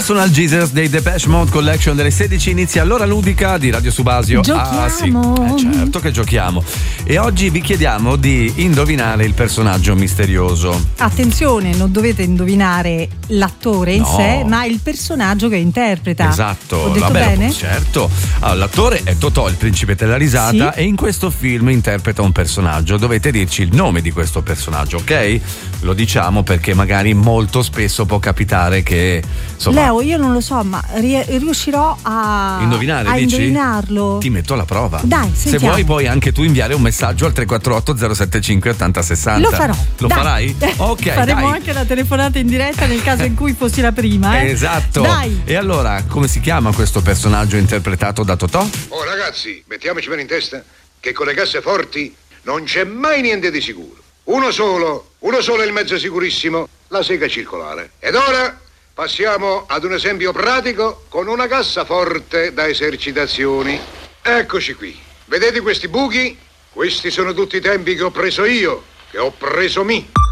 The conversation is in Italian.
Personal Jesus dei Depeche Mode Collection delle 16 inizia l'ora ludica di Radio Subasio. Giochiamo. Ah sì, certo che giochiamo. E oggi vi chiediamo di indovinare il personaggio misterioso. Attenzione, non dovete indovinare l'attore in sé, ma il personaggio che interpreta. Esatto. Ho detto bene? Certo. Allora, l'attore è Totò, il principe della risata, e in questo film interpreta un personaggio. Dovete dirci il nome di questo personaggio, ok? Lo diciamo perché magari molto spesso può capitare che Leo, io non lo so, ma riuscirò a indovinarlo. Ti metto alla prova. Dai, sentiamo. Se vuoi puoi anche tu inviare un messaggio al 348 075 8060. Lo farò. Lo farai? Ok. Faremo dai. anche la telefonata in diretta nel caso in cui fossi la prima. Esatto. Dai. E allora, come si chiama questo personaggio interpretato da Totò? Oh ragazzi, mettiamoci bene in testa che con le casseforti non c'è mai niente di sicuro. Uno solo è il mezzo sicurissimo, la sega circolare. Ed ora passiamo ad un esempio pratico con una cassaforte da esercitazioni. Eccoci qui. Vedete questi buchi? Questi sono tutti i tempi che ho preso io, che ho preso me.